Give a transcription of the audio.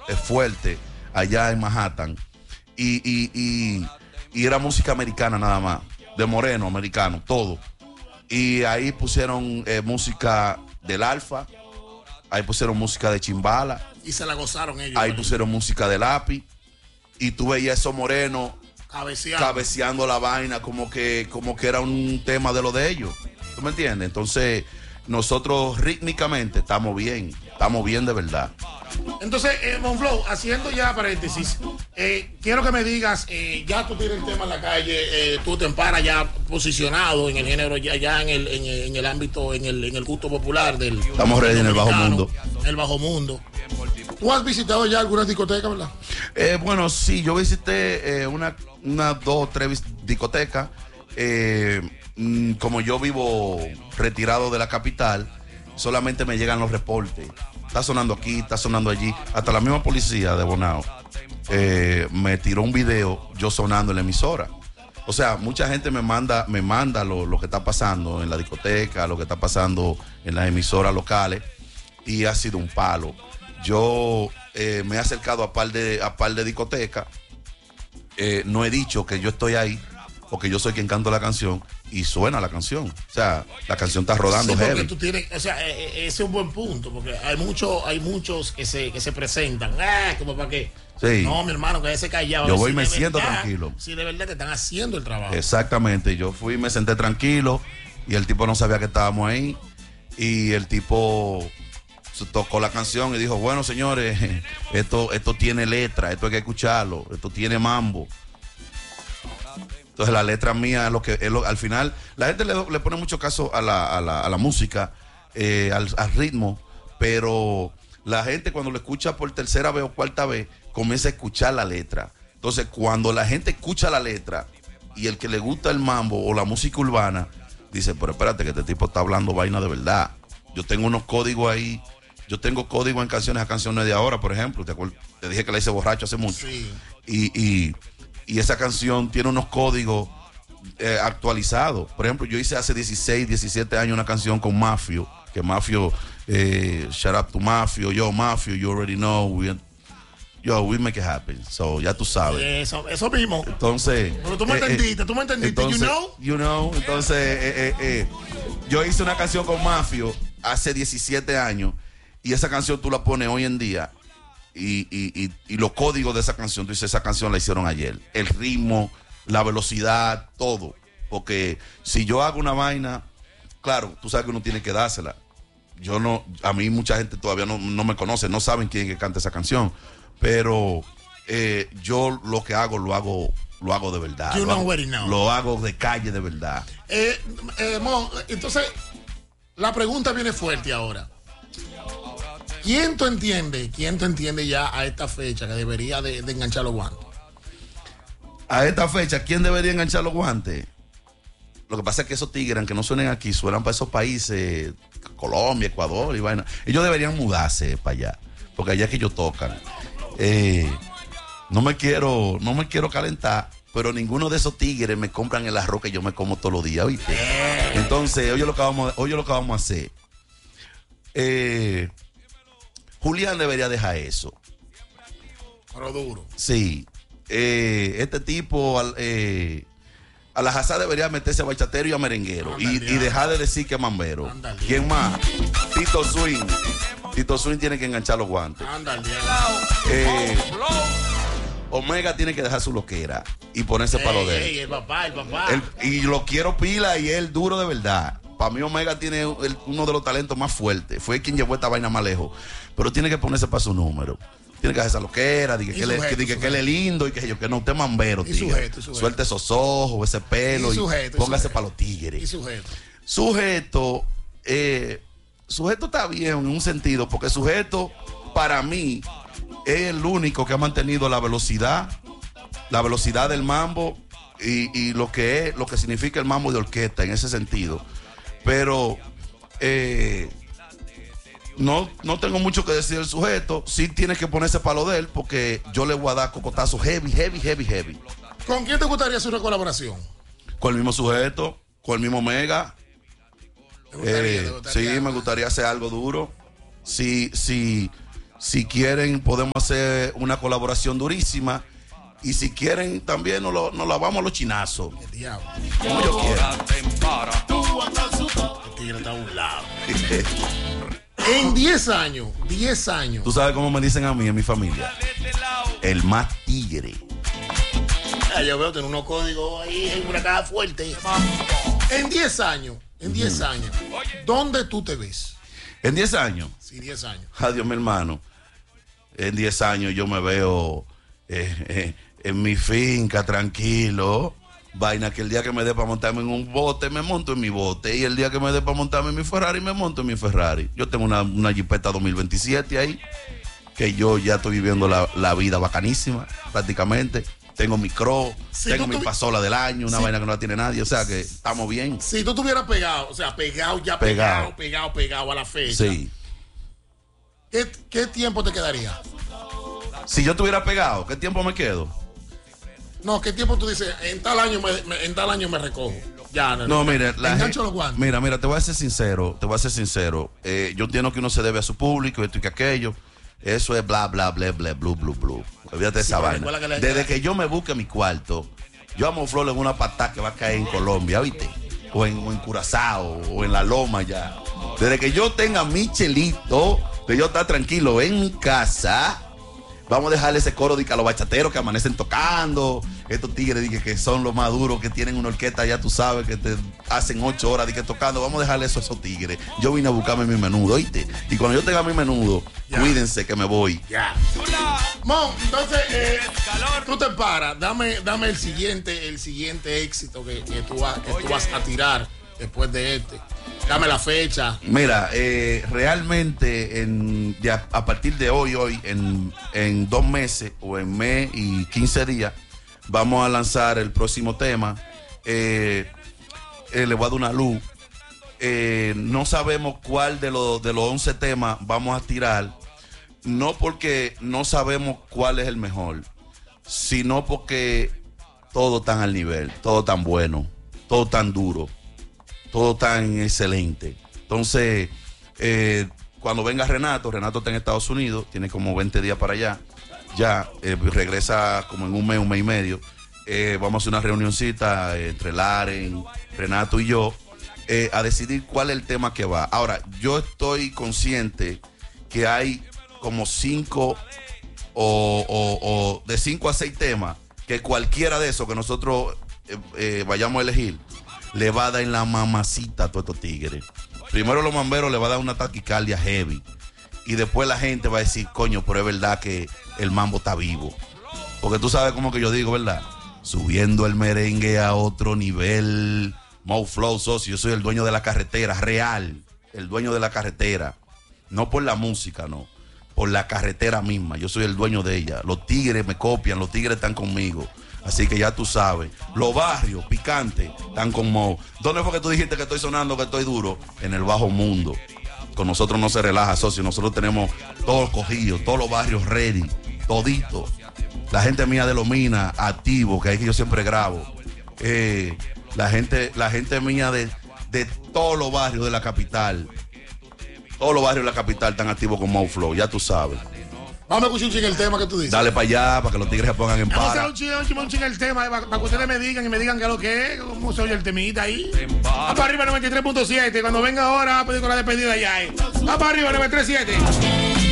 fuerte allá en Manhattan. Y era música americana nada más, de moreno, americano, todo. Y ahí pusieron música del Alfa, ahí pusieron música de Chimbala. Y se la gozaron ellos. Ahí pusieron música de Lápiz. Y tú veías esos morenos cabeceando la vaina como que era un tema de lo de ellos. ¿Tú me entiendes? Entonces, nosotros rítmicamente estamos bien de verdad. Entonces, Monflow, haciendo ya paréntesis, quiero que me digas, ya tú tienes el tema en la calle, tú te emparas ya posicionado en el género, ya en el ámbito, en el gusto popular del... Estamos ready en el bajo mundo. En el bajo mundo. ¿Tú has visitado ya algunas discotecas, verdad? Bueno, sí, yo visité una, 2 o 3 discotecas. Como yo vivo retirado de la capital, solamente me llegan los reportes. Está sonando aquí, está sonando allí. Hasta la misma policía de Bonao me tiró un video yo sonando en la emisora. O sea, mucha gente me manda lo que está pasando en la discoteca, lo que está pasando en las emisoras locales, y ha sido un palo. Yo me he acercado a par de discotecas. No he dicho que yo estoy ahí, porque yo soy quien canto la canción, y suena la canción. O sea, la canción está rodando, sí, porque heavy. tú tienes, o sea, ese es un buen punto, porque hay muchos que se presentan, como para que... Sí. No, mi hermano, que ese callado. Yo voy y me siento tranquilo. Sí, de verdad que están haciendo el trabajo. Exactamente, yo fui y me senté tranquilo, y el tipo no sabía que estábamos ahí, y el tipo tocó la canción y dijo, bueno, señores, esto tiene letra, esto hay que escucharlo, esto tiene mambo. Entonces la letra mía al final, la gente le pone mucho caso a la música, al ritmo, pero la gente cuando lo escucha por tercera vez o cuarta vez, comienza a escuchar la letra. Entonces cuando la gente escucha la letra y el que le gusta el mambo o la música urbana, dice, pero espérate que este tipo está hablando vaina de verdad. Yo tengo unos códigos ahí, yo tengo códigos en canciones, a canciones de ahora, por ejemplo, te dije que la hice borracho hace mucho. Sí. Y esa canción tiene unos códigos actualizados. Por ejemplo, yo hice hace 16, 17 años una canción con Mafio, que Mafio, shout out to Mafio, yo Mafio, you already know, we make it happen. So, ya tú sabes. Eso mismo. Entonces... Pero tú me entendiste, entonces, you know. Entonces, yo hice una canción con Mafio hace 17 años, y esa canción tú la pones hoy en día, y los códigos de esa canción, tú dices, esa canción la hicieron ayer. El ritmo, la velocidad, todo. Porque si yo hago una vaina, claro, tú sabes que uno tiene que dársela. A mí mucha gente todavía no me conoce, no saben quién es que canta esa canción. Pero yo lo que hago, lo hago de verdad. Lo hago de calle de verdad. Mo, entonces, la pregunta viene fuerte ahora. ¿Quién tú entiende ya a esta fecha que debería de enganchar los guantes? A esta fecha, ¿quién debería enganchar los guantes? Lo que pasa es que esos tigres, aunque no suenen aquí, suenan para esos países, Colombia, Ecuador y vaina. Ellos deberían mudarse para allá, porque allá es que ellos tocan. No me quiero calentar, pero ninguno de esos tigres me compran el arroz que yo me como todos los días, ¿viste? Entonces, oye lo que vamos a hacer. Julián debería dejar eso. Pero duro. Sí. Este tipo a la Hazá debería meterse a bachatero y a merenguero. Y dejar de decir que es mambero. ¿Quién más? Tito Swing. Tito Swing tiene que enganchar los guantes. Omega tiene que dejar su loquera y ponerse para lo de él. El papá. Y lo quiero pila y él duro de verdad. Para mí Omega tiene uno de los talentos más fuertes. Fue quien llevó esta vaina más lejos. Pero tiene que ponerse para su número. Tiene que hacer esa loquera, que él es lindo y que no, usted es mambero, tío. Suelte esos ojos, ese pelo y póngase para los tigres. Y Sujeto está bien en un sentido, porque Sujeto, para mí, es el único que ha mantenido la velocidad del mambo y lo que significa el mambo de orquesta en ese sentido. Pero no tengo mucho que decir del Sujeto. Sí tiene que ponerse para lo de él, porque yo le voy a dar cocotazos heavy. ¿Con quién te gustaría hacer una colaboración? Con el mismo Sujeto, con el mismo Omega. ¿Te gustaría? Sí, me gustaría hacer algo duro. Si Si quieren, podemos hacer una colaboración durísima. Y si quieren, también nos lavamos los chinazos. El diablo. Como yo quiera. El tigre está a un lado. En 10 años. ¿Tú sabes cómo me dicen a mí en mi familia? El más tigre. Yo veo tener unos códigos ahí en una caja fuerte. En 10 años, ¿dónde tú te ves? ¿En 10 años? Sí, 10 años. Adiós, mi hermano. En 10 años yo me veo en mi finca, tranquilo. Vaina que el día que me dé para montarme en un bote, me monto en mi bote. Y el día que me dé para montarme en mi Ferrari, me monto en mi Ferrari. Yo tengo una Jeepeta 2027 ahí, que yo ya estoy viviendo la vida bacanísima, prácticamente. Tengo mi Crow, tengo mi pasola del año, una vaina que no la tiene nadie, o sea que estamos bien. Si tú estuvieras pegado, o sea, pegado a la fecha. Sí. ¿Qué tiempo te quedaría? Si yo estuviera pegado, ¿qué tiempo me quedo? No, ¿qué tiempo tú dices? En tal año me recojo. Ya, no, mira, engancho los guantes. Mira, te voy a ser sincero. Yo entiendo que uno se debe a su público, esto y que aquello. Eso es bla, bla, bla, bla, blu, blu, blu. Olvídate de esa vaina. Desde que yo me busque mi cuarto, yo amo Flor en una patada que va a caer en Colombia, ¿viste? O en Curazao, o en La Loma ya. Desde que yo tenga mi chelito, de yo estar tranquilo en mi casa, vamos a dejarle ese coro de que a los bachateros que amanecen tocando, estos tigres que son los más duros, que tienen una orquesta, ya tú sabes, que te hacen 8 horas de que tocando, vamos a dejarle eso a esos tigres. Yo vine a buscarme mi menudo, ¿oíste? Y cuando yo tenga mi menudo, cuídense que me voy. Ya. Mon, entonces, tú te paras, dame el siguiente éxito que tú vas a tirar después de este. Dame la fecha. Mira, realmente a partir de hoy, en 2 meses o en mes y 15 días, vamos a lanzar el próximo tema. Le voy a dar una luz. No sabemos cuál de los 11 temas vamos a tirar, no porque no sabemos cuál es el mejor, sino porque todo tan al nivel, todo tan bueno, todo tan duro, todo tan excelente. Entonces, cuando venga Renato está en Estados Unidos, tiene como 20 días para allá, ya regresa como en un mes y medio. Vamos a hacer una reunioncita entre Laren, Renato y yo, a decidir cuál es el tema que va. Ahora, yo estoy consciente que hay como 5 o de 5 a 6 temas que cualquiera de esos que nosotros vayamos a elegir le va a dar en la mamacita a todos estos tigres. Primero los mamberos le va a dar una taquicardia heavy. Y después la gente va a decir, coño, pero es verdad que el mambo está vivo. Porque tú sabes cómo que yo digo, ¿verdad? Subiendo el merengue a otro nivel. Mo Flow, socio, yo soy el dueño de la carretera, real. El dueño de la carretera. No por la música, no. Por la carretera misma. Yo soy el dueño de ella. Los tigres me copian, los tigres están conmigo. Así que ya tú sabes. Los barrios picantes están con Mo. ¿Dónde fue que tú dijiste que estoy sonando, que estoy duro? En el bajo mundo. Con nosotros no se relaja, socio. Nosotros tenemos todos cogidos, todos los barrios ready, todito. La gente mía de Lomina, activo, que es que yo siempre grabo. La gente mía de todos los barrios de la capital. Todos los barrios de la capital están activos con Mo Flow, ya tú sabes. Vamos a escuchar un ching el tema que tú dices. Dale para allá, para que los tigres se pongan en Vamos a para. hacer un ching el tema, para que ustedes me digan qué es lo que es, cómo se oye el temita ahí. Va para arriba 93.7, cuando venga ahora, va a pedir con la despedida ya. Va para arriba 937.